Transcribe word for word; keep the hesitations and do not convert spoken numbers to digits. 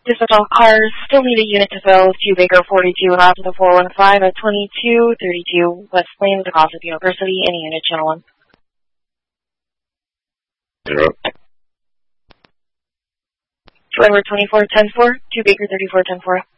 Dispatch cars still need a unit to fill two Baker forty-two and out to the four one five at twenty-two thirty-two West Plains across the University. Any unit, channel one. Zero. Driver twenty-four ten four, two Baker thirty-four ten four.